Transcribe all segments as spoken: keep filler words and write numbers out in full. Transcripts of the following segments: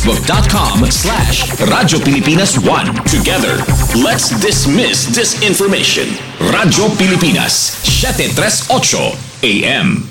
facebook.com slash Radyo Pilipinas one. Together, let's dismiss disinformation. Radyo Pilipinas, seven thirty-eight A M.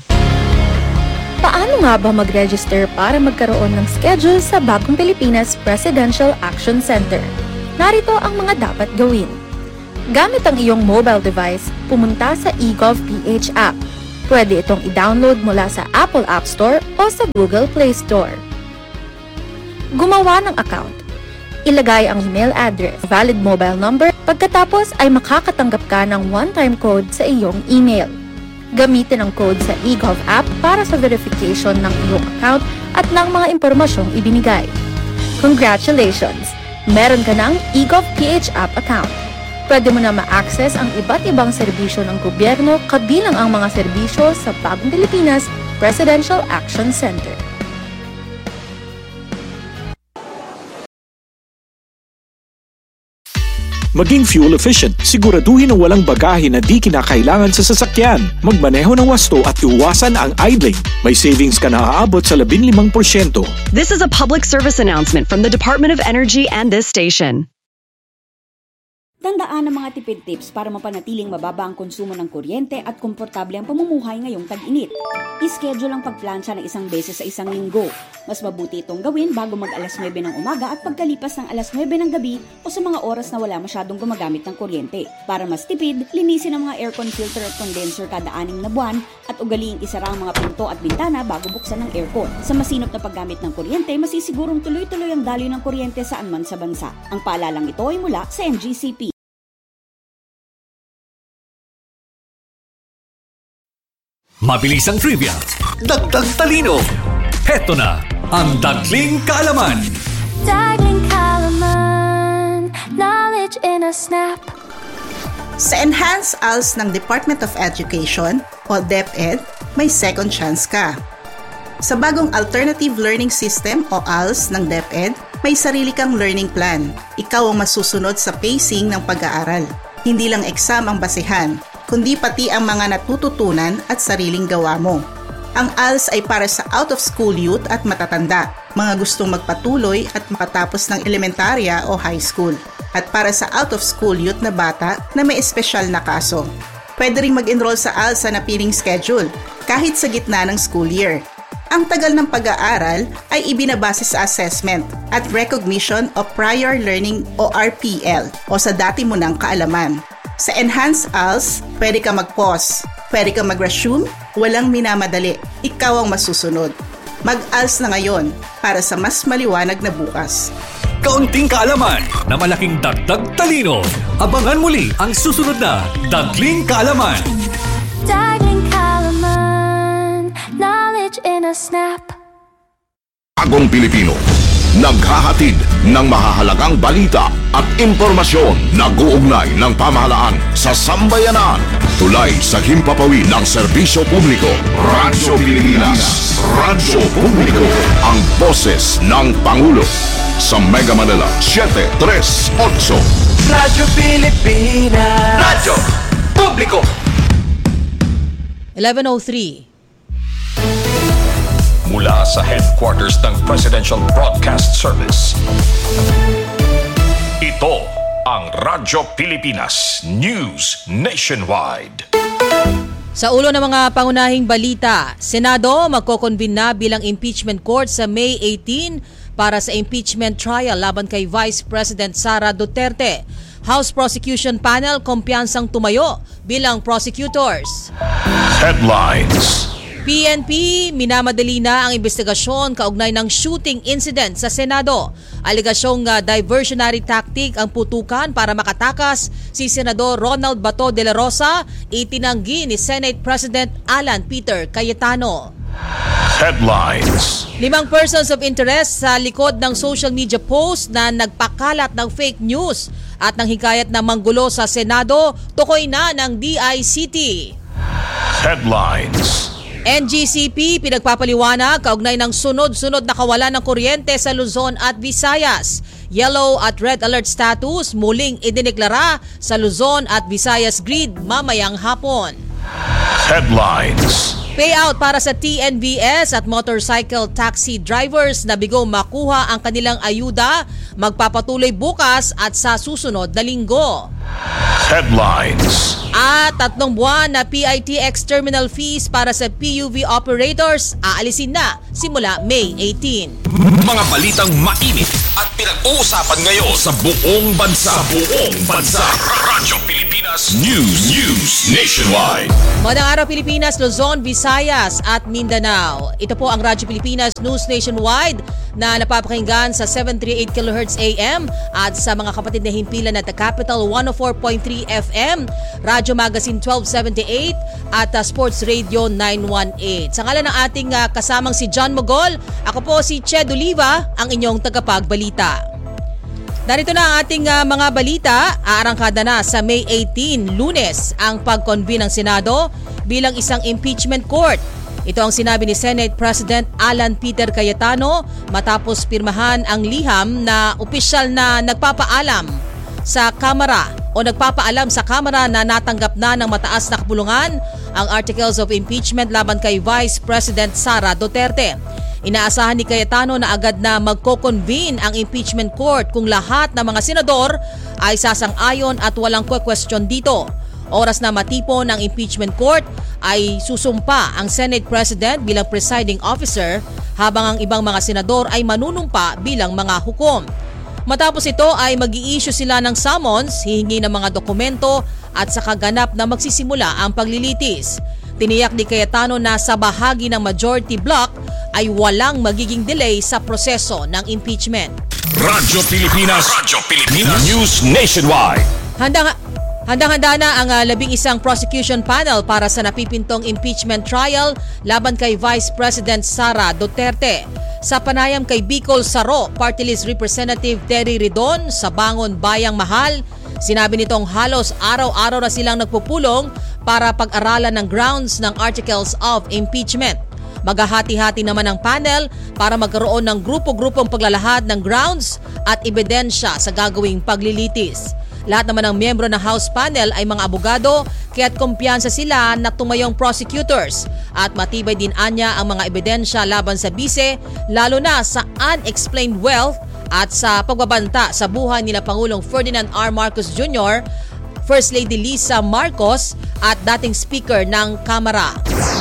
Paano nga ba mag-register para magkaroon ng schedule sa Bagong Pilipinas Presidential Action Center? Narito ang mga dapat gawin. Gamit ang iyong mobile device, pumunta sa eGovPH app. Pwede itong i-download mula sa Apple App Store o sa Google Play Store. Gumawa ng account. Ilagay ang email address, valid mobile number, pagkatapos ay makakatanggap ka ng one-time code sa iyong email. Gamitin ang code sa eGov app para sa verification ng iyong account at ng mga impormasyong ibinigay. Congratulations! Meron ka ng eGovPH app account. Pwede mo na ma-access ang iba't ibang serbisyo ng gobyerno kabilang ang mga serbisyo sa Bagong Pilipinas Presidential Action Center. Maging fuel efficient, siguraduhin ang walang bagahe na di kinakailangan sa sasakyan. Magmaneho ng wasto at iwasan ang idling. May savings ka na aabot sa labing limang porsyento. This is a public service announcement from the Department of Energy and this station. Tandaan ang mga tipid tips para mapanatiling mababa ang konsumo ng kuryente at komportable ang pamumuhay ngayong tag-init. I-schedule ang pagplansya ng isang beses sa isang linggo. Mas mabuti itong gawin bago mag alas nuwebe ng umaga at pagkalipas ng alas nuwebe ng gabi o sa mga oras na wala masyadong gumagamit ng kuryente. Para mas tipid, linisin ang mga aircon filter at condenser kada anim na buwan at ugaliing isara ang mga pinto at bintana bago buksan ng aircon. Sa masinop na paggamit ng kuryente, masisigurong tuloy-tuloy ang daloy ng kuryente saan man sa bansa. Ang paalalang ito ay mula sa N G C P. Mabilis ang trivia, dagdag talino. Heto na ang Dagling Kaalaman. Dagling Kaalaman, knowledge in a snap. Sa Enhanced A L S ng Department of Education o DepEd, may second chance ka. Sa bagong Alternative Learning System o A L S ng DepEd, may sarili kang learning plan. Ikaw ang masusunod sa pacing ng pag-aaral. Hindi lang exam ang basehan, kundi pati ang mga natututunan at sariling gawa mo. Ang A L S ay para sa out-of-school youth at matatanda, mga gustong magpatuloy at makatapos ng elementarya o high school, at para sa out-of-school youth na bata na may espesyal na kaso. Pwede ring mag-enroll sa A L S sa napiling schedule, kahit sa gitna ng school year. Ang tagal ng pag-aaral ay ibinabase sa assessment at recognition of prior learning o R P L o sa dati mo ng kaalaman. Sa Enhanced A L S, pwede ka mag-pause, pwede ka mag-resume, walang minamadali. Ikaw ang masusunod. Mag-A L S na ngayon para sa mas maliwanag na bukas. Kaunting kaalaman na malaking dagdag talino. Abangan muli ang susunod na Dagling Kaalaman. Dagling Kaalaman, knowledge in a snap. Bagong Pilipino, naghahatid ng mahahalagang balita at impormasyon na guugnay ng pamahalaan sa sambayanan. Tulay sa himpapawid ng serbisyo publiko. Radyo Pilipinas. Radyo Publiko. Ang boses ng Pangulo. Sa Mega Manila, seven thirty-eight. Radyo Pilipinas. Radyo Publiko. eleven oh three. Mula sa headquarters ng Presidential Broadcast Service. Ito ang Radyo Pilipinas News Nationwide. Sa ulo ng mga pangunahing balita, Senado magkoconvene na bilang impeachment court sa May eighteenth para sa impeachment trial laban kay Vice President Sara Duterte. House Prosecution Panel kumpiyansang tumayo bilang prosecutors. Headlines. P N P minamadali na ang investigasyon kaugnay ng shooting incident sa Senado. Alegasyong uh, diversionary tactic ang putukan para makatakas si Senador Ronald Bato de la Rosa, itinanggi ni Senate President Alan Peter Cayetano. Headlines. Limang persons of interest sa likod ng social media post na nagpakalat ng fake news at nang hikayat na manggulo sa Senado, tukoy na ng D I C T. Headlines. N G C P pinagpapaliwanag kaugnay ng sunod-sunod na kawalan ng kuryente sa Luzon at Visayas. Yellow at red alert status muling idineklara sa Luzon at Visayas grid mamayang hapon. Headlines. Payout para sa T N V S at motorcycle taxi drivers na bigo makuha ang kanilang ayuda magpapatuloy bukas at sa susunod na linggo. Headlines. At tatlong buwan na P I T X terminal fees para sa P U V operators aalisin na simula May eighteenth. Mga balitang mainit at pinag-uusapan ngayon sa buong bansa. Sa buong bansa. Radyo Pilipinas News. News Nationwide. Magandang araw Pilipinas, Luzon, Visayas at Mindanao. Ito po ang Radyo Pilipinas News Nationwide na napapakinggan sa seven thirty-eight kilohertz A M at sa mga kapatid na himpilan at The Capital one oh four point three F M, Radyo Magazine twelve seventy-eight at uh, Sports Radio nine eighteen. Sa ngalan ng ating uh, kasamang si John Mogol, ako po si Ched Oliva, ang inyong tagapagbalita. Narito na ang ating uh, mga balita. Aarangkada na sa May eighteenth, Lunes, ang pag-convene ng Senado bilang isang impeachment court. Ito ang sinabi ni Senate President Alan Peter Cayetano matapos pirmahan ang liham na opisyal na nagpapaalam sa Kamara o nagpapaalam sa Kamara na natanggap na ng mataas na kapulungan ang Articles of Impeachment laban kay Vice President Sara Duterte. Inaasahan ni Cayetano na agad na magko-convene ang impeachment court kung lahat ng mga senador ay sasang-ayon at walang question dito. Oras na matipon ang impeachment court ay susumpa ang Senate President bilang presiding officer habang ang ibang mga senador ay manunumpa bilang mga hukom. Matapos ito ay mag-i-issue sila ng summons, hihingi ng mga dokumento at sa kaganap na magsisimula ang paglilitis. Tiniyak ni Cayetano na sa bahagi ng majority block ay walang magiging delay sa proseso ng impeachment. Radyo Pilipinas. Radyo Pilipinas News Nationwide. Handang Handang-handa na ang uh, labing isang prosecution panel para sa napipintong impeachment trial laban kay Vice President Sara Duterte. Sa panayam kay Bicol Saro, Party List Representative Terry Ridon sa Bangon Bayang Mahal, sinabi nitong halos araw-araw na silang nagpupulong para pag-aralan ng grounds ng Articles of Impeachment. Maghahati-hati naman ang panel para magkaroon ng grupo-grupong paglalahad ng grounds at ebidensya sa gagawing paglilitis. Lahat naman ng miyembro ng House panel ay mga abogado kaya't kumpiyansa sila na tumayong prosecutors at matibay din anya ang mga ebidensya laban sa bise lalo na sa unexplained wealth at sa pagbabanta sa buhay nila Pangulong Ferdinand R. Marcos Junior, First Lady Lisa Marcos at dating Speaker ng Kamara.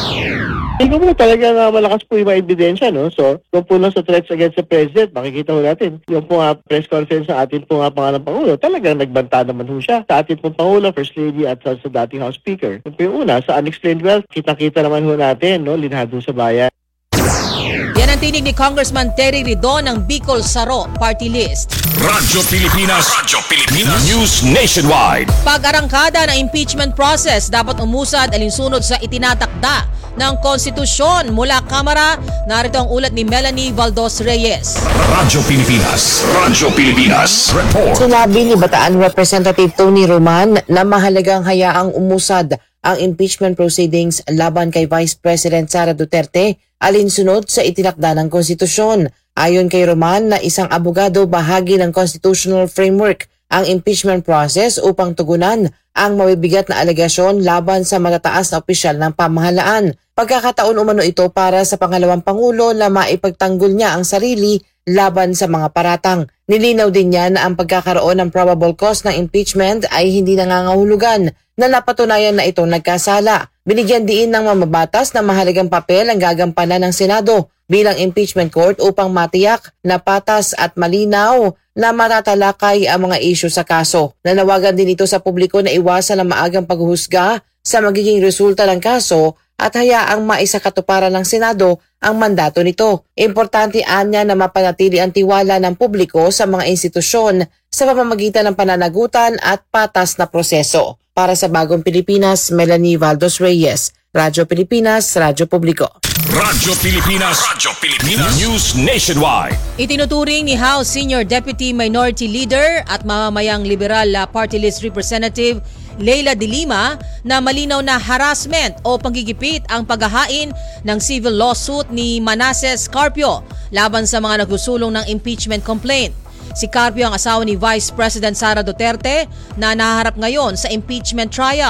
Hindi ko po talaga uh, malakas po yung mga ebidensya, no? So, kung po lang sa threats against the President, makikita po natin, yung po nga press conference sa atin po nga pangalang Pangulo, talagang nagbanta naman po siya sa atin po Pangulo, First Lady at sa, sa dating House Speaker. Yung po yung una, sa unexplained wealth, kita-kita naman po natin, no? Linhado sa bayan. Yan ang tinig ni Congressman Terry Ridon ng Bicol Saro Party List. Radyo Pilipinas. Radyo Pilipinas News Nationwide. Pag-arangkada ng impeachment process, dapat umusad alinsunod sa itinatakda ng konstitusyon mula Kamara. Narito ang ulat ni Melanie Valdos Reyes. Radyo Pilipinas. Radyo Pilipinas Report. Sinabi ni Bataan Representative Tony Roman na mahalagang hayaang umusad ang impeachment proceedings laban kay Vice President Sara Duterte alinsunod sa itinakda ng konstitusyon. Ayon kay Roman na isang abogado, bahagi ng constitutional framework ang impeachment process upang tugunan ang mabibigat na alegasyon laban sa matataas na opisyal ng pamahalaan. Pagkakataon umano ito para sa pangalawang Pangulo na maipagtanggol niya ang sarili laban sa mga paratang. Nilinaw din niya na ang pagkakaroon ng probable cause ng impeachment ay hindi nangangahulugan na napatunayan na itong nagkasala. Binigyan diin ng mamabatas na mahalagang papel ang gagampanan ng Senado bilang impeachment court upang matiyak na patas at malinaw na matatalakay ang mga isyu sa kaso. Nanawagan din ito sa publiko na iwasan ang maagang paghuhusga sa magiging resulta ng kaso at hayaang maisakatuparan ng Senado ang mandato nito. Importante anya na mapanatili ang tiwala ng publiko sa mga institusyon sa pamamagitan ng pananagutan at patas na proseso. Para sa Bagong Pilipinas, Melanie Valdos Reyes, Radyo Pilipinas, Radyo Publiko. Radyo Pilipinas. Radyo Pilipinas News Nationwide. Itinuturing ni House Senior Deputy Minority Leader at mamamayang Liberal Party List Representative Leila De Lima na malinaw na harassment o panggigipit ang paghahain ng civil lawsuit ni Manasseh Carpio laban sa mga nagsusulong ng impeachment complaint. Si Carpio ang asawa ni Vice President Sara Duterte na nahaharap ngayon sa impeachment trial.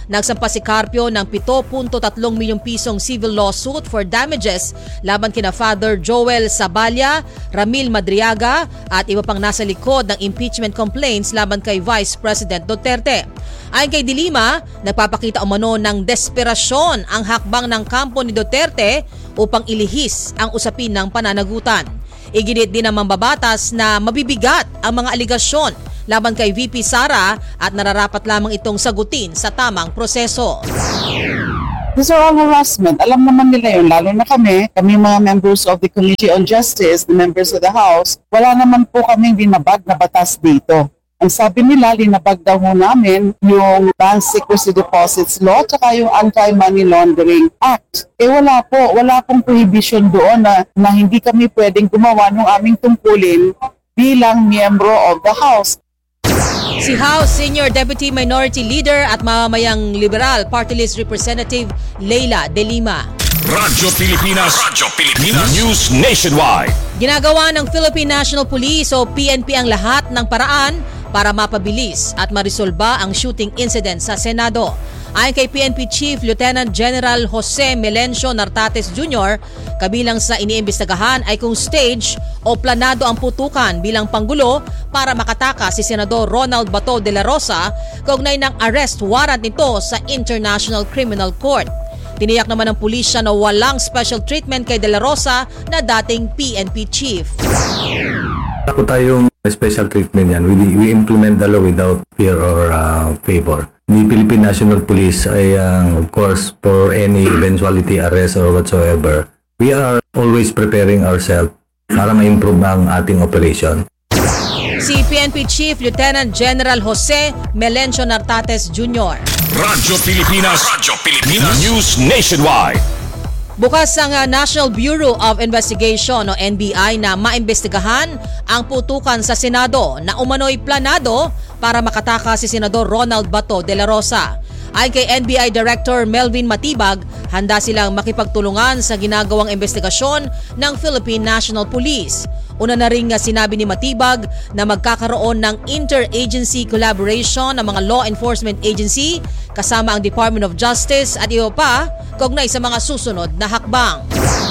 nagsampa si Carpio ng seven point three milyong pisong civil lawsuit for damages laban kina Father Joel Saballa, Ramil Madriaga at iba pang nasa likod ng impeachment complaints laban kay Vice President Duterte. Ayon kay Dilima, nagpapakita umano ng desperasyon ang hakbang ng kampo ni Duterte upang ilihis ang usapin ng pananagutan. Iginit din ng mambabatas na mabibigat ang mga aligasyon laban kay V P Sara at nararapat lamang itong sagutin sa tamang proseso. These are all harassment. Alam naman nila yun, lalo na kami, kami mga members of the Committee on Justice, the members of the House, wala naman po kaming linabag na batas dito. Ang sabi nila, linabag daw ho namin yung Bank Secrecy Deposits Law at yung Anti-Money Laundering Act. Eh wala po, wala pong prohibition doon na, na hindi kami pwedeng gumawa ng aming tungkulin bilang miyembro of the House. Si House Senior Deputy Minority Leader at mamamayang Liberal Party List Representative Leila De Lima. Radyo Pilipinas, Radyo Pilipinas News Nationwide. Ginagawa ng Philippine National Police o P N P ang lahat ng paraan para mapabilis at marisolba ang shooting incident sa Senado. Ayon kay P N P Chief Lieutenant General Jose Melencio Nartates Junior, kabilang sa iniimbestagahan ay kung stage o planado ang putukan bilang panggulo para makatakas si Senador Ronald Bato de la Rosa kaugnay ng arrest warrant nito sa International Criminal Court. Tiniyak naman ng pulisya na walang special treatment kay de la Rosa na dating P N P Chief. Ako tayong special treatment yan. We, we implement the law without fear or uh, favor. The Philippine National Police ay uh, of course for any eventuality, arrest or whatsoever, we are always preparing ourselves para ma-improve ang ating operation. Si P N P Chief Lieutenant General Jose Melencio Nartates Junior Radyo Pilipinas, Radyo Pilipinas News Nationwide. Bukas ang uh, National Bureau of Investigation o N B I na maimbestigahan ang putukan sa Senado na umano'y planado para makatakas si Senador Ronald Bato de la Rosa. Ayon kay N B I Director Melvin Matibag, handa silang makipagtulungan sa ginagawang investigasyon ng Philippine National Police. Una na rin nga sinabi ni Matibag na magkakaroon ng interagency collaboration ng mga law enforcement agency kasama ang Department of Justice at iba pa kaugnay sa mga susunod na hakbang.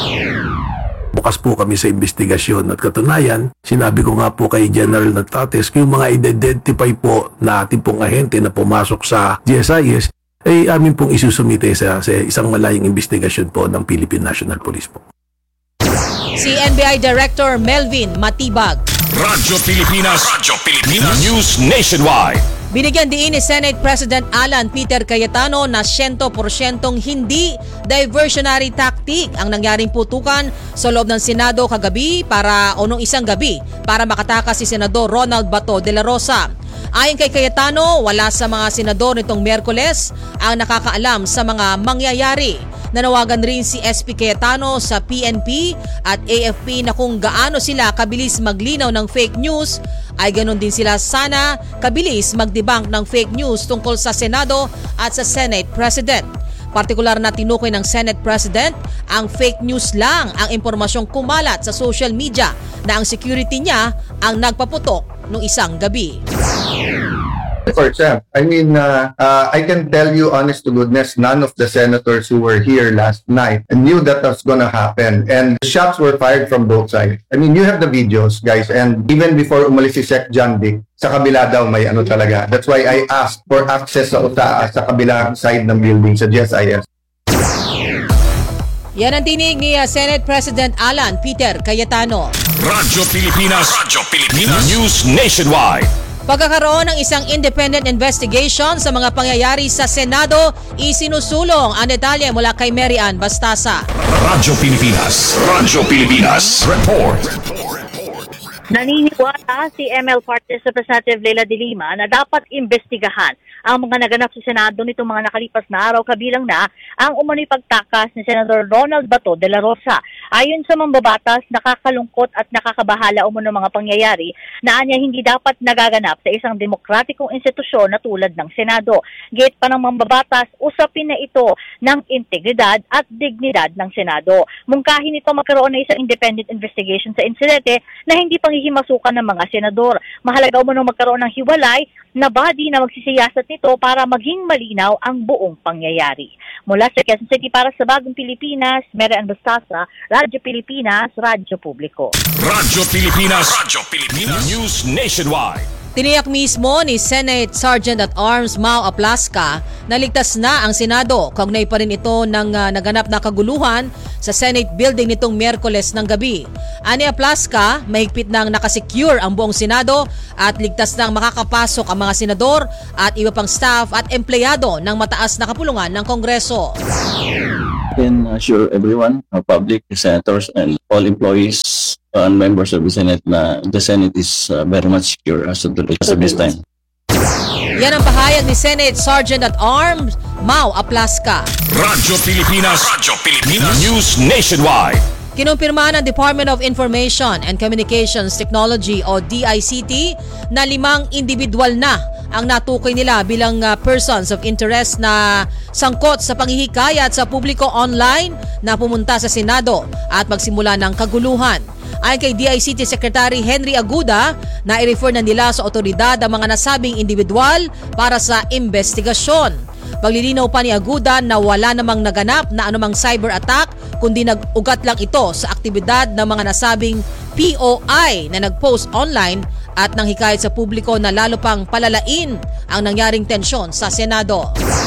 Bukas po kami sa investigasyon at katunayan, sinabi ko nga po kay General Nartates, yung mga identify po na ating pong ahente na pumasok sa G S I S ay amin pong isusumite sa, sa isang malayang investigasyon po ng Philippine National Police po. Si N B I Director Melvin Matibag. Radyo Pilipinas, Radyo Pilipinas News Nationwide. Binigyan diin ni Senate President Alan Peter Cayetano na one hundred percent hindi diversionary tactic ang nangyaring putukan sa loob ng Senado kagabi para o nung isang gabi para makatakas si Senador Ronald Bato de la Rosa. Ayon kay Cayetano, wala sa mga senador nitong Miyerkules ang nakakaalam sa mga mangyayari. Nanawagan rin si S P Cayetano sa P N P at A F P na kung gaano sila kabilis maglinaw ng fake news, ay ganon din sila sana kabilis magdebunk ng fake news tungkol sa Senado at sa Senate President. Partikular na tinukoy ng Senate President, ang fake news lang ang impormasyong kumalat sa social media na ang security niya ang nagpaputok noong isang gabi. For Sam, I mean, uh, uh, I can tell you honest to goodness, none of the senators who were here last night knew that was gonna happen. And the shots were fired from both sides. I mean, you have the videos, guys. And even before umalis si Sec John Dick, sa kabila daw may ano talaga. That's why I asked for access sa, sa, sa kabilang side ng building, sa G S I S. Yan ang tinig ni uh, Senate President Alan Peter Cayetano. Radyo Pilipinas, Radyo Pilipinas News Nationwide. Pagkakaroon ng isang independent investigation sa mga pangyayari sa Senado, isinusulong ang detalye mula kay Mary Ann Bastasa. Radyo Pilipinas, Radyo Pilipinas Report. Naniniwala si M L Party Representative Leila De Lima na dapat imbestigahan ang mga naganap sa Senado nitong mga nakalipas na araw, kabilang na ang umano'y pagtakas ni Senador Ronald Bato de la Rosa. Ayon sa mambabatas, nakakalungkot at nakakabahala umano mga pangyayari na anya hindi dapat nagaganap sa isang demokratikong institusyon na tulad ng Senado. Gate pa ng mambabatas, usapin na ito ng integridad at dignidad ng Senado. Mungkahin ito magkaroon ng isang independent investigation sa insidente na hindi panghihimasukan ng mga senador. Mahalaga mo nang magkaroon ng hiwalay na body na magsisiyasat nito para maging malinaw ang buong pangyayari. Mula sa Quezon City para sa Bagong Pilipinas, Mary Ann Bastasa, Radyo Pilipinas, Radyo Publiko. Radyo Pilipinas, Radyo Pilipinas, News Nationwide. Tiniyak mismo ni Senate Sergeant at Arms Mau Aplaska na ligtas na ang Senado. Kaugnay pa rin ito ng uh, naganap na kaguluhan sa Senate building nitong Miyerkules ng gabi. Ani Aplaska, mahigpit nang nakasecure ang buong Senado at ligtas nang makakapasok ang mga senador at iba pang staff at empleyado ng mataas na kapulungan ng Kongreso. I can assure everyone, our public, the senators, and all employees and members of the Senate na the Senate is uh, very much secure as of, the, as of this time. Yan ang pahayag ni Senate Sergeant at Arms Mau Aplaska. Radyo Pilipinas, Radyo Pilipinas, News Nationwide. Kinumpirma ng Department of Information and Communications Technology o D I C T na limang individual na ang natukoy nila bilang uh, persons of interest na sangkot sa panghihikayat sa publiko online na pumunta sa Senado at magsimula ng kaguluhan. Ayon kay D I C T Secretary Henry Aguda, na i-refer na nila sa otoridad ang mga nasabing individual para sa investigasyon. Paglilinaw pa ni Aguda na wala namang naganap na anumang cyber attack kundi nag-ugat lang ito sa aktibidad ng mga nasabing P O I na nag-post online at nang hikayat sa publiko na lalo pang palalain ang nangyaring tensyon sa Senado.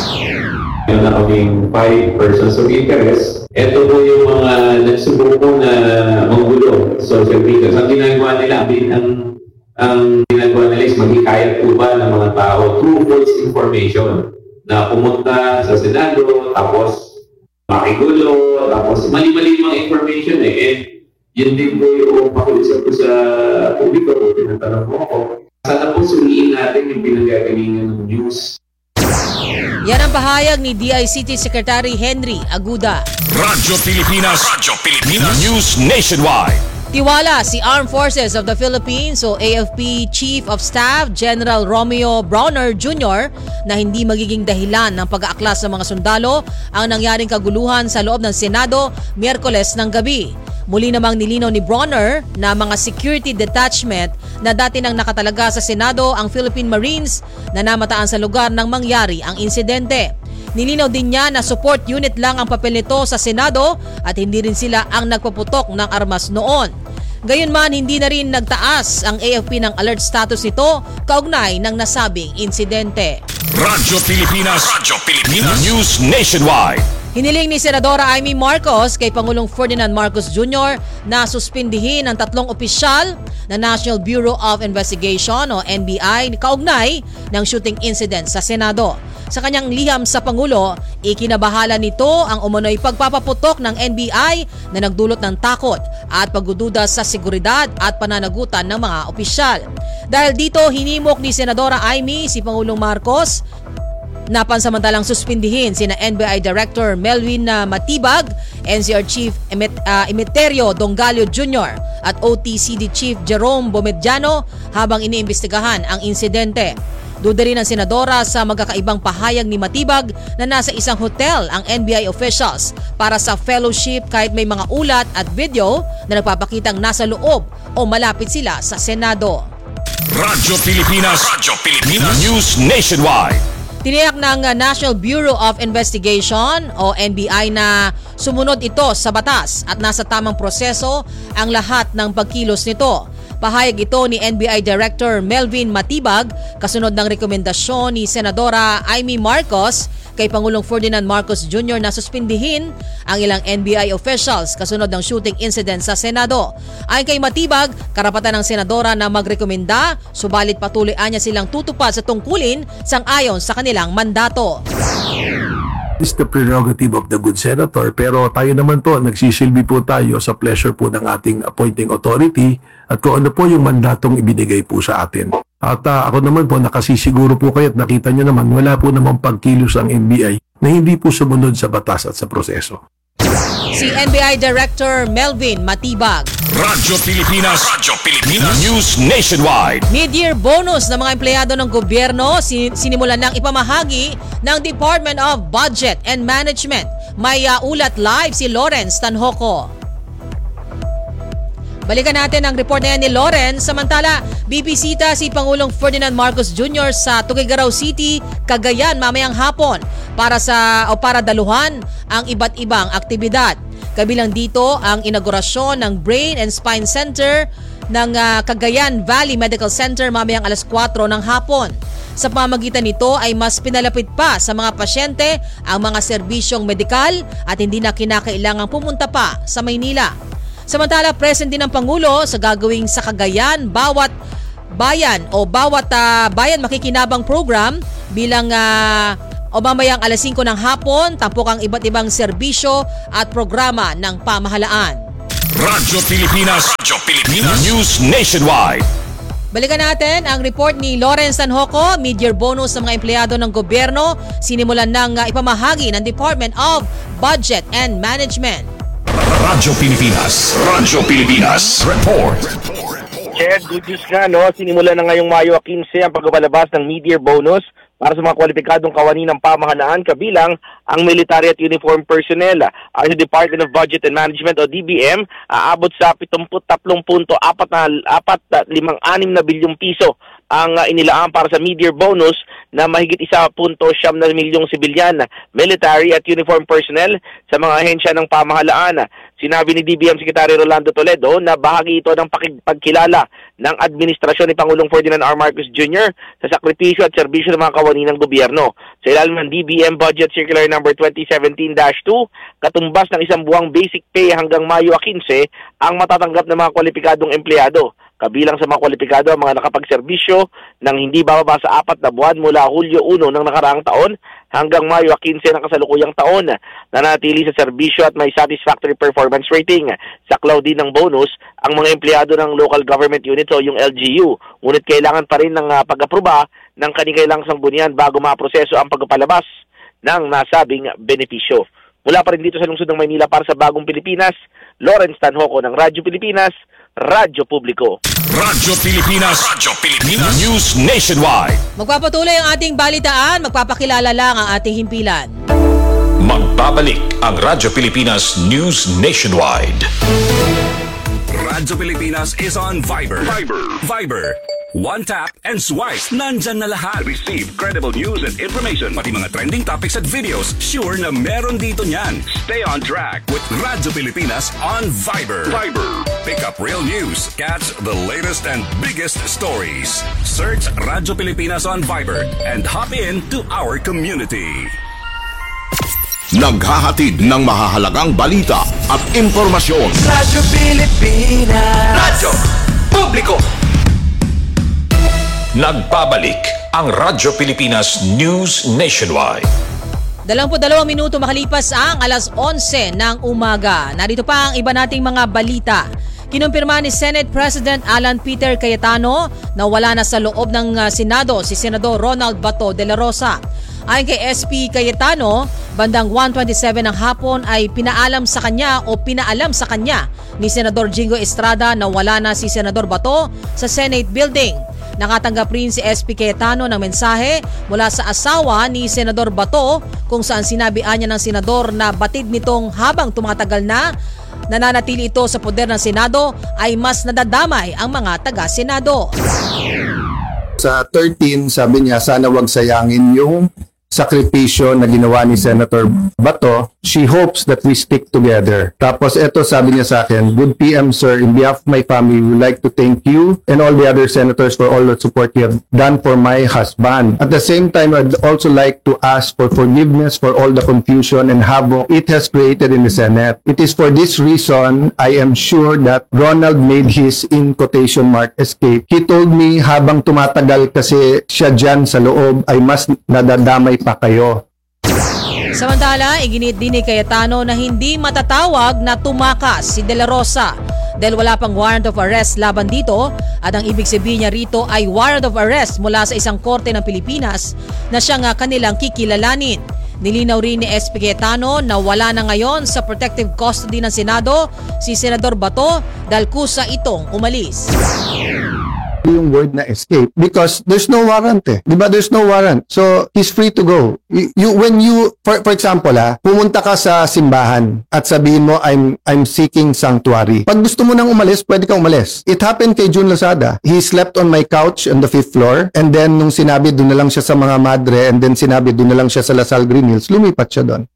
Meron na kaming five persons of interest. Ito po yung mga nagsubok na manggulo, social media. Ang ginagawa nila, ang, ang ginagawa nila is maghikayat po ba ng mga tao through false information na pumunta sa Senado, tapos makigulo, tapos mali-mali mga information eh. And yun din po yung pakulisap ko sa publiko, tinatanong mo ako. Sana po suriin natin yung pinanggagalingan ng news. Yan ang pahayag ni D I C T Secretary Henry Aguda. Radyo Pilipinas, Radyo Pilipinas, News Nationwide. Tiwala si Armed Forces of the Philippines o A F P Chief of Staff General Romeo Brawner Junior na hindi magiging dahilan ng pag-aaklas ng mga sundalo ang nangyaring kaguluhan sa loob ng Senado Miyerkules ng gabi. Muli namang nilinaw ni Brawner na mga security detachment na dati nang nakatalaga sa Senado ang Philippine Marines na namataan sa lugar nang mangyari ang insidente. Nilinaw din niya na support unit lang ang papel nito sa Senado at hindi rin sila ang nagpaputok ng armas noon. Gayunman, hindi na rin nagtaas ang A F P ng alert status nito kaugnay ng nasabing insidente. Radyo Pilipinas, Radyo Pilipinas, News Nationwide. Hiniling ni Senadora Amy Marcos kay Pangulong Ferdinand Marcos Junior na suspindihin ang tatlong opisyal na National Bureau of Investigation o N B I kaugnay ng shooting incident sa Senado. Sa kanyang liham sa Pangulo, ikinabahala nito ang umano'y pagpapaputok ng N B I na nagdulot ng takot at pagdududa sa seguridad at pananagutan ng mga opisyal. Dahil dito, hinimok ni Senadora Amy si Pangulong Marcos na pansamantalang suspindihin sina N B I Director Melvin Matibag, N C R Chief Emeterio Dongalio Junior at O T C D Chief Jerome Bomediano habang iniimbestigahan ang insidente. Duda rin ang senadora sa magkakaibang pahayag ni Matibag na nasa isang hotel ang N B I officials para sa fellowship kahit may mga ulat at video na nagpapakitang nasa loob o malapit sila sa Senado. Radyo Pilipinas, Radyo Pilipinas, News Nationwide. Tiniyak ng National Bureau of Investigation o N B I na sumunod ito sa batas at nasa tamang proseso ang lahat ng pagkilos nito. Pahayag ito ni N B I Director Melvin Matibag kasunod ng rekomendasyon ni Senadora Amy Marcos kay Pangulong Ferdinand Marcos Junior na suspindihin ang ilang N B I officials kasunod ng shooting incident sa Senado. Ayon kay Matibag, karapatan ng senadora na magrekomenda, subalit patuloy niya silang tutupad sa tungkulin sang-ayon sa kanilang mandato. It's the prerogative of the good senator, pero tayo naman po, nagsisilbi po tayo sa pleasure po ng ating appointing authority at kung ano po yung mandatong ibinigay po sa atin. At uh, ako naman po, nakasisiguro po kayo at nakita nyo naman, wala po namang pagkilos ang N B I na hindi po sumunod sa batas at sa proseso. Si N B I Director Melvin Matibag. Radyo Pilipinas, Radyo Pilipinas, News Nationwide. Mid-year bonus ng mga empleyado ng gobyerno sin- sinimulan ng ipamahagi ng Department of Budget and Management. May uh, ulat live si Lawrence Tanhoco. Balikan natin ang report na yan ni Lawrence. Samantala, bibisita si Pangulong Ferdinand Marcos Junior sa Tuguegarao City, Cagayan mamayang hapon para sa o para daluhan ang iba't ibang aktibidad. Kabilang dito ang inaugurasyon ng Brain and Spine Center ng uh, Cagayan Valley Medical Center mamayang alas kwatro ng hapon. Sa pamamagitan nito ay mas pinalapit pa sa mga pasyente ang mga serbisyong medikal at hindi na kinakailangang pumunta pa sa Maynila. Samantala, present din ang Pangulo sa gagawing sa Cagayan bawat bayan o bawat uh, bayan makikinabang program bilang uh, o mamayang alas singko ng hapon, tampok ang iba't ibang serbisyo at programa ng pamahalaan. Radyo Pilipinas, Radyo Pilipinas, News Nationwide. Balikan natin ang report ni Lawrence Tanhoco. Mid-year bonus ng mga empleyado ng gobyerno sinimulan ng uh, ipamahagi ng Department of Budget and Management. Radyo Pilipinas, Radyo Pilipinas, Report. Chad, good news nga, no? Sinimula na ngayong Mayo fifteen ang pagpapalabas ng mid-year bonus para sa mga kwalipikadong kawani ng pamahalaan kabilang ang military at uniform personnel. Ang Department of Budget and Management o D B M aabot sa seventy-three point four limang anim na bilyong piso ang uh, inilaan para sa mid-year bonus na mahigit one point nine na milyong sibilyan, military at uniform personnel sa mga ahensya ng pamahalaan. Sinabi ni D B M Secretary Rolando Toledo na bahagi ito ng pagkilala ng administrasyon ni Pangulong Ferdinand R. Marcos Junior sa sakripisyo at serbisyo ng mga kawani ng gobyerno. Sa ilalim ng D B M Budget Circular number twenty seventeen dash two, katumbas ng isang buwang basic pay hanggang Mayo fifteen ang matatanggap ng mga kwalipikadong empleyado. Kabilang sa mga kwalipikado ang mga nakapagserbisyo ng hindi bababa sa apat na buwan mula Hulyo one ng nakaraang taon hanggang Mayo fifteen ng kasalukuyang taon na nanatili sa serbisyo at may satisfactory performance rating. Saklaw din ng bonus ang mga empleyado ng local government units o yung L G U. Ngunit kailangan pa rin ng uh, pag-aproba ng kanilang sanggunian bago maproseso ang pagpapalabas ng nasabing benepisyo. Mula pa rin dito sa lungsod ng Maynila para sa Bagong Pilipinas, Lawrence Tanhoco ng Radyo Pilipinas, Radyo Publiko. Radyo Pilipinas, Radyo Pilipinas, News Nationwide. Magpapatuloy ang ating balitaan, magpapakilala lang ang ating himpilan. Magbabalik ang Radyo Pilipinas News Nationwide. Radyo Pilipinas is on Viber. Viber. Viber. One tap and swipe. Nandyan na lahat. Receive credible news and information. Pati mga trending topics at videos. Sure na meron dito niyan. Stay on track with Radyo Pilipinas on Viber. Viber. Pick up real news. Catch the latest and biggest stories. Search Radyo Pilipinas on Viber and hop in to our community. Naghahatid ng mahahalagang balita at impormasyon. Radyo Pilipinas. Radyo Publiko. Nagbabalik ang Radyo Pilipinas News Nationwide. Dalawamput-dalawang minuto makalipas ang alas onse ng umaga. Narito pa ang iba nating mga balita. Kinumpirma ni Senate President Alan Peter Cayetano na wala na sa loob ng uh, Senado si Senador Ronald Bato de la Rosa. Ayon kay S P Cayetano, bandang one twenty-seven ng hapon ay pinaalam sa kanya o pinaalam sa kanya ni Senador Jingo Estrada na wala na si Senador Bato sa Senate Building. Nakatanggap rin si S P Cayetano ng mensahe mula sa asawa ni Senador Bato kung saan sinabihan niya ng senador na batid nitong habang tumatagal na nananatili ito sa poder ng Senado ay mas nadadamay ang mga taga-Senado. Sa thirteen, sabi niya sana wag sayangin yung sakripisyo na ginawa ni Senator Bato. She hopes that we stick together. Tapos eto sabi niya sa akin, good P M sir, in behalf of my family, we would like to thank you and all the other senators for all the support you have done for my husband. At the same time, I'd also like to ask for forgiveness for all the confusion and havoc it has created in the Senate. It is for this reason, I am sure that Ronald made his in quotation mark escape. He told me habang tumatagal kasi siya dyan sa loob ay mas nadadamay pa kayo. Samantala, iginit din ni Cayetano na hindi matatawag na tumakas si De La Rosa dahil wala pang warrant of arrest laban dito at ang ibig sabihin niya rito ay warrant of arrest mula sa isang korte ng Pilipinas na siya nga kanilang kikilalanin. Nilinaw rin ni S P Cayetano na wala na ngayon sa protective custody ng Senado si Senador Bato dahil kusa itong umalis. Yung word na escape because there's no warrant eh. Di ba? There's no warrant. So, he's free to go. You, you when you, for, for example ah, pumunta ka sa simbahan at sabihin mo, I'm, I'm seeking sanctuary. Pag gusto mo nang umalis, pwede kang umalis. It happened kay June Lazada. He slept on my couch on the fifth floor and then nung sinabi, doon na lang siya sa mga madre and then sinabi, doon na lang siya sa Lasal Green Hills, lumipat siya doon.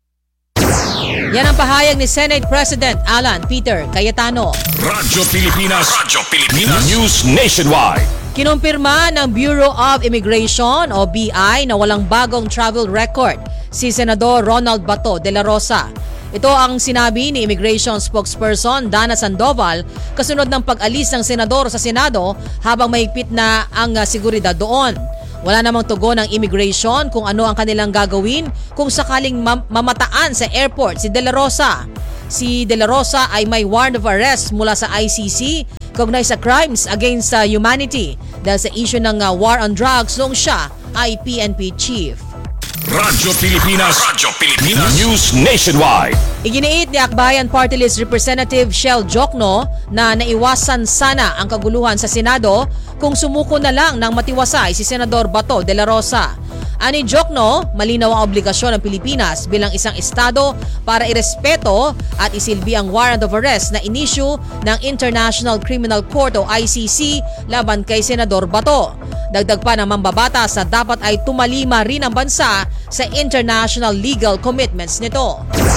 Yan ang pahayag ni Senate President Alan Peter Cayetano. Radyo Pilipinas, Radyo Pilipinas, News Nationwide. Kinumpirma ng Bureau of Immigration o B I na walang bagong travel record si Senador Ronald Bato de la Rosa. Ito ang sinabi ni Immigration Spokesperson Dana Sandoval kasunod ng pag-alis ng senador sa Senado habang mahigpit na ang seguridad doon. Wala namang tugon ng immigration kung ano ang kanilang gagawin kung sakaling mam- mamataan sa airport si De La Rosa. Si De La Rosa ay may warrant of arrest mula sa I C C kaugnay sa crimes against uh, humanity dahil sa issue ng uh, war on drugs noong siya ay P N P chief. Radyo Pilipinas, Radyo Pilipinas, News Nationwide. Iginiit ni Akbayan Party List Representative Shell Jokno na naiwasan sana ang kaguluhan sa Senado kung sumuko na lang ng matiwasay si Senador Bato de la Rosa. Ani Jokno, malinaw ang obligasyon ng Pilipinas bilang isang estado para irespeto at isilbi ang warrant of arrest na inisyu ng International Criminal Court o I C C laban kay Senador Bato. Dagdag pa ng mambabatas na dapat ay tumalima rin ang bansa sa international legal commitments nito.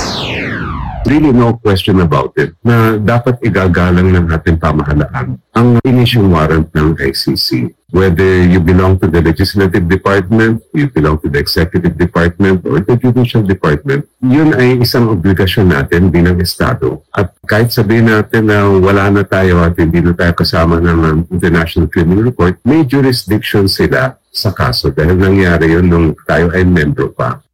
Really no question about it na dapat igagalang ng ating pamahalaan ang initial warrant ng I C C. Whether you belong to the Legislative Department, you belong to the Executive Department, or the Judicial Department, yun ay isang obligasyon natin bilang Estado. At kahit sabihin natin na wala na tayo at hindi na tayo kasama ng International Criminal Court, may jurisdiction sila sa kaso dahil nangyari yun nung tayo ay membro pa.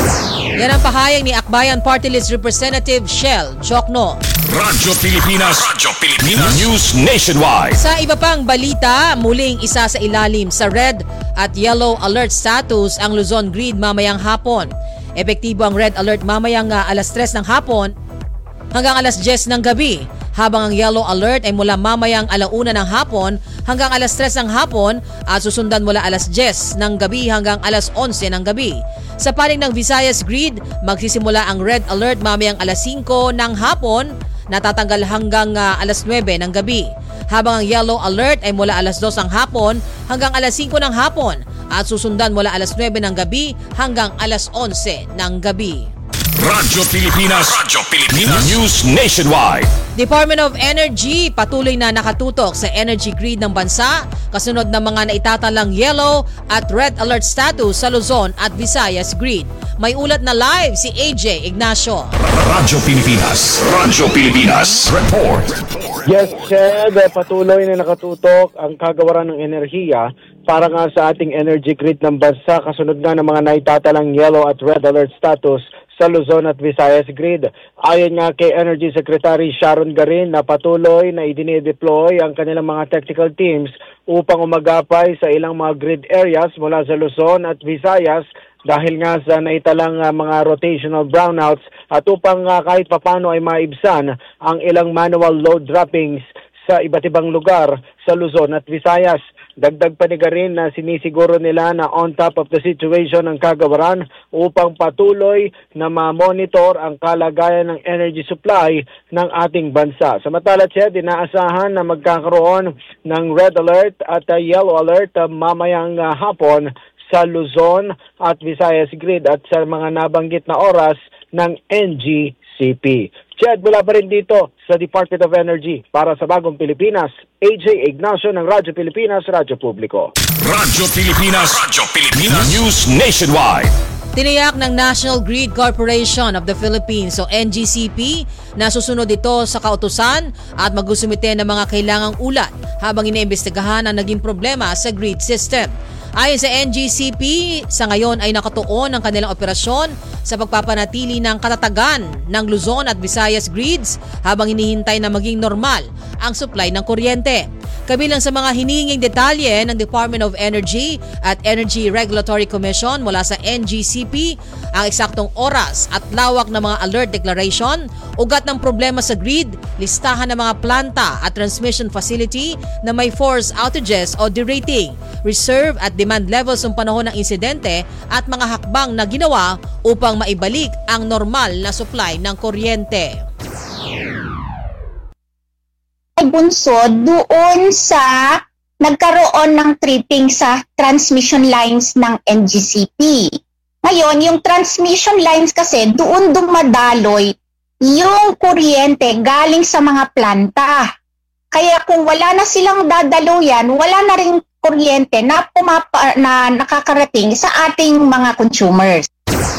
Yan ang pahayag ni Akbayan Party List Representative Shell Jokno. Radyo Pilipinas, Radyo Pilipinas, News Nationwide. Sa iba pang balita, muling isa sa ilalim sa red at yellow alert status ang Luzon Grid mamayang hapon. Epektibo ang red alert mamayang uh, alas tres ng hapon hanggang alas diyes ng gabi, habang ang yellow alert ay mula mamayang alauna ng hapon hanggang alas tres ng hapon at susundan mula alas diyes ng gabi hanggang alas onse ng gabi. Sa panig ng Visayas Grid, magsisimula ang red alert mamayang alas singko ng hapon, natatanggal hanggang uh, alas nuwebe ng gabi. Habang ang yellow alert ay mula alas dos ng hapon hanggang alas singko ng hapon at susundan mula alas nuwebe ng gabi hanggang alas onse ng gabi. Radyo Pilipinas, Radyo Pilipinas, News Nationwide. Department of Energy patuloy na nakatutok sa energy grid ng bansa kasunod ng mga naitatalang yellow at red alert status sa Luzon at Visayas Grid. May ulat na live si A J Ignacio. Radyo Pilipinas, Radyo Pilipinas, report. Yes, Chad, patuloy na nakatutok ang kagawaran ng enerhiya para nga sa ating energy grid ng bansa kasunod nga ng mga naitatalang yellow at red alert status sa Luzon at Visayas Grid. Ayon nga kay Energy Secretary Sharon Garin na patuloy na idinideploy ang kanilang mga technical teams upang umagapay sa ilang mga grid areas mula sa Luzon at Visayas dahil nga sa naitalang uh, mga rotational brownouts at upang uh, kahit papano ay maibsan ang ilang manual load droppings sa iba't ibang lugar sa Luzon at Visayas. Dagdag pa ni Garin na sinisiguro nila na on top of the situation ng kagawaran upang patuloy na ma-monitor ang kalagayan ng energy supply ng ating bansa. Samantala, siya, dinaasahan na magkakaroon ng red alert at uh, yellow alert uh, mamayang uh, hapon sa Luzon at Visayas Grid at sa mga nabanggit na oras ng N G C P. Chad, mula pa rin dito sa Department of Energy para sa Bagong Pilipinas, A J Ignacio ng Radyo Pilipinas, Radyo Publiko. Radyo Pilipinas, Radyo Pilipinas, News Nationwide. Tiniyak ng National Grid Corporation of the Philippines o N G C P na susunod ito sa kautusan at magsusumite ng mga kailangang ulat habang iniimbestigahan ang naging problema sa grid system. Ayon sa N G C P, sa ngayon ay nakatuon ang kanilang operasyon sa pagpapanatili ng katatagan ng Luzon at Visayas grids habang hinihintay na maging normal ang supply ng kuryente. Kabilang sa mga hinihinging detalye ng Department of Energy at Energy Regulatory Commission mula sa N G C P ang eksaktong oras at lawak ng mga alert declaration, ugat ng problema sa grid, listahan ng mga planta at transmission facility na may force outages o derating, reserve at demand levels ng panahon ng insidente at mga hakbang na ginawa upang maibalik ang normal na supply ng kuryente. Bunsod doon sa nagkaroon ng tripping sa transmission lines ng N G C P. Ngayon, yung transmission lines kasi doon dumadaloy yung kuryente galing sa mga planta. Kaya kung wala na silang dadaluyan, wala na rin kuryente na, pumapa, na nakakarating sa ating mga consumers.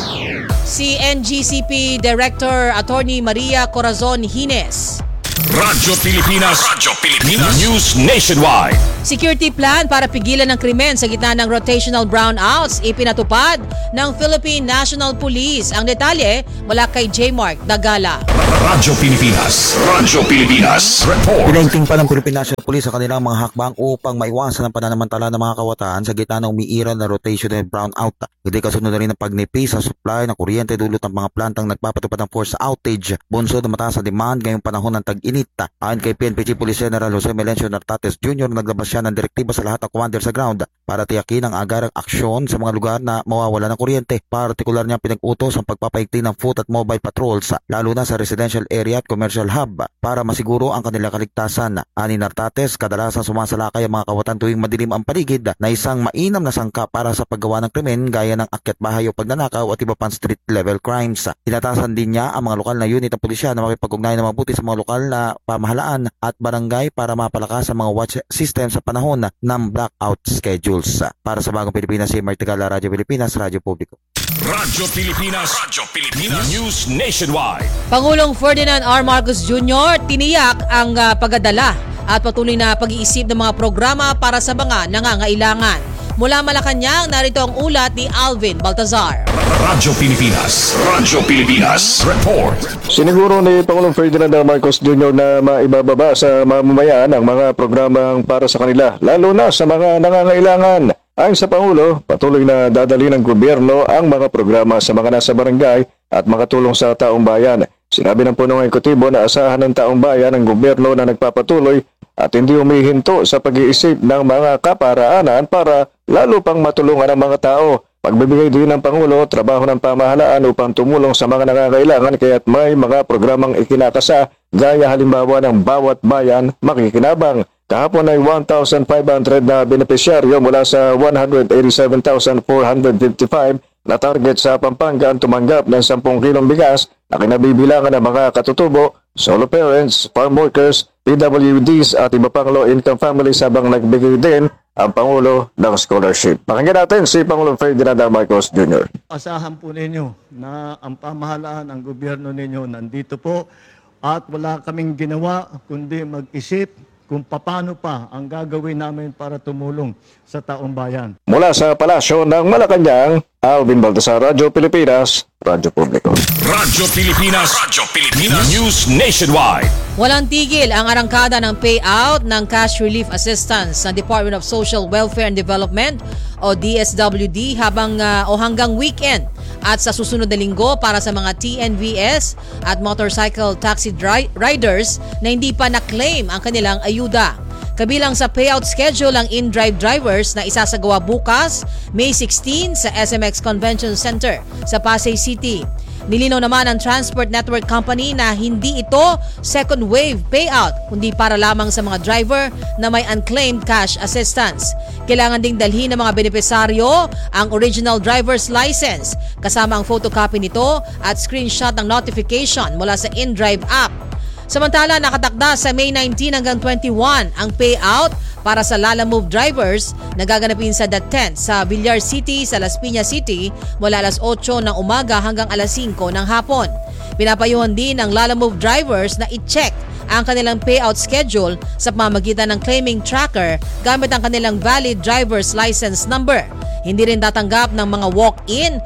Si N G C P Director Attorney Maria Corazon Hines. Radyo Pilipinas, Radyo Pilipinas, News Nationwide. Security plan para pigilan ng krimen sa gitna ng rotational brownouts ipinatupad ng Philippine National Police. Ang detalye mula kay J. Mark Dagala. Radyo Pilipinas, Radyo Pilipinas, report. Pinaingting pa ng Philippine National Police sa kanilang mga hakbang upang maiwasan ang pananamantala ng mga kawataan sa gitna ng umiiral na rotational brownout. Hindi kasunod na rin ang pagnipis sa supply ng kuryente dulot ng mga plantang nagpapatupad ng force outage. Bunsod na mataas sa demand ngayong panahon ng tag-init. Ayon kay P N P Chief Police General Jose Melencio Nartates Junior, naglabas siya ng direktiba sa lahat ng commander sa ground para tiyakin ang agarang aksyon sa mga lugar na mawawala ng kuryente. Partikular niya pinag-utos ang pagpapaigting ng foot at mobile patrols lalo na sa residential area at commercial hub para masiguro ang kanilang kaligtasan. Ani Nartates, kadalasan sumasalakay ang mga kawatan tuwing madilim ang paligid na isang mainam na sangka para sa paggawa ng krimen gaya ng akyat bahay o pagnanakaw at iba pang street level crimes. Inatasan din niya ang mga lokal na unit ng pulisya na makipag-ugnayan na mabuti sa mga lokal na pamahalaan at barangay para mapalakas ang mga watch system sa panahon ng blackout schedules. Para sa Bagong Pilipinas, si Martigala, Radyo Pilipinas, Radyo Publiko. Radyo Pilipinas, Radyo Pilipinas, News Nationwide. Pangulong Ferdinand R. Marcos Junior tiniyak ang uh, pagdadala at patuloy na pag-iisip ng mga programa para sa mga nangangailangan. Mula Malacanang, narito ang ulat ni Alvin Baltazar. Radyo Pilipinas, Radyo Pilipinas, report. Siniguro ni Pangulong Ferdinand R. Marcos Junior na maibababa sa mamamayan ang mga programang para sa kanila, lalo na sa mga nangangailangan. Ayon sa Pangulo, patuloy na dadali ng gobyerno ang mga programa sa mga nasa barangay at makatulong sa taong bayan. Sinabi ng punong ekutibo na asahan ng taong bayan ang gobyerno na nagpapatuloy at hindi humihinto sa pag-iisip ng mga kaparaanan para lalo pang matulungan ang mga tao. Pagbibigay din ng Pangulo, trabaho ng pamahalaan upang tumulong sa mga nangangailangan kaya't may mga programang ikinakasa gaya halimbawa ng Bawat Bayan Makikinabang. Kahapon ay one thousand five hundred na benepisyaryo mula sa one hundred eighty-seven thousand four hundred fifty-five na target sa Pampanga ang tumanggap ng ten kilong bigas na kinabibilangan ng mga katutubo, solo parents, farm workers, P W Ds at iba pang low-income families habang nagbigay din ang Pangulo ng scholarship. Pakinggan natin si Pangulong Ferdinand R. Marcos Junior Asahan po ninyo na ang pamahalaan, ang gobyerno ninyo nandito po at wala kaming ginawa kundi mag-isip kung paano pa ang gagawin namin para tumulong sa taong bayan. Mula sa Palasyo ng Malacanang, Alvin Baltasar, Radyo Pilipinas, Radyo Publiko. Radyo Pilipinas, Radyo Pilipinas, News Nationwide. Walang tigil ang arangkada ng payout ng Cash Relief Assistance ng Department of Social Welfare and Development o D S W D habang uh, o hanggang weekend at sa susunod na linggo para sa mga T N V S at motorcycle taxi dri- riders na hindi pa na-claim ang kanilang ayuda. Kabilang sa payout schedule ang in-drive drivers na isasagawa bukas, May sixteen sa S M X Convention Center sa Pasay City. Nilinaw naman ang Transport Network Company na hindi ito second wave payout kundi para lamang sa mga driver na may unclaimed cash assistance. Kailangan ding dalhin ng mga benepisaryo ang original driver's license kasama ang photocopy nito at screenshot ng notification mula sa InDrive app. Samantala, nakatakda sa May nineteen hanggang twenty-one ang payout para sa Lalamove drivers na gaganapin sa The Tent sa Villar City sa Las Piñas City mula alas otso ng umaga hanggang alas singko ng hapon. Pinapayuhan din ng Lalamove drivers na i-check ang kanilang payout schedule sa pamamagitan ng claiming tracker gamit ang kanilang valid driver's license number. Hindi rin tatanggap ng mga walk-in at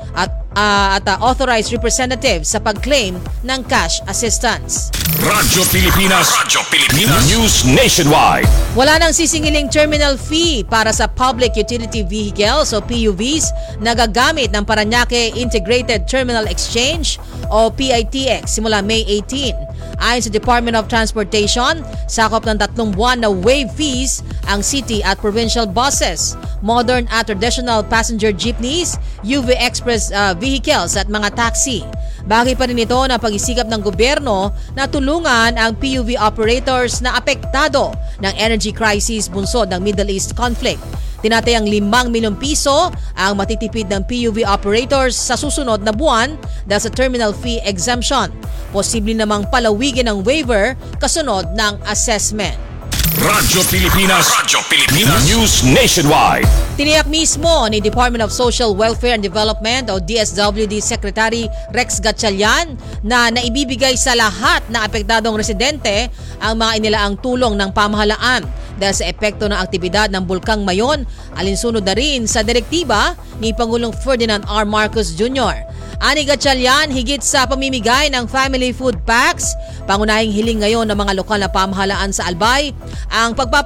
uh, at uh, authorized representatives sa pag-claim ng cash assistance. Radyo Pilipinas, Radyo Pilipinas, News Nationwide. Wala nang sisingiling terminal fee para sa Public Utility Vehicles o P U Vs na gagamit ng Parañaque Integrated Terminal Exchange o P I T X simula May eighteen. Ayon sa Department of Transportation, sakop ng tatlong buwan na waive fees ang city at provincial buses, modern at traditional passenger jeepneys, U V Express uh, vehicles at mga taxi. Bagay pa rin ito na pag-isikap ng gobyerno na tulungan ang P U V operators na apektado ng energy crisis bunsod ng Middle East conflict. Tinatayang limang milyong piso ang matitipid ng P U V operators sa susunod na buwan dahil sa terminal fee exemption. Posible namang palawigin ang waiver kasunod ng assessment. Radyo Pilipinas, Radyo Pilipinas, News Nationwide. Tiniyak mismo ni Department of Social Welfare and Development o D S W D Secretary Rex Gatchalian na naibibigay sa lahat ng apektadong residente ang mga inilaang tulong ng pamahalaan dahil sa epekto ng aktibidad ng Bulkang Mayon, alinsunod na rin sa direktiba ni Pangulong Ferdinand R. Marcos Junior Ani Gatchalian, higit sa pamimigay ng family food packs, pangunahing hiling ngayon ng mga lokal na pamahalaan sa Albay ang pagpapalagay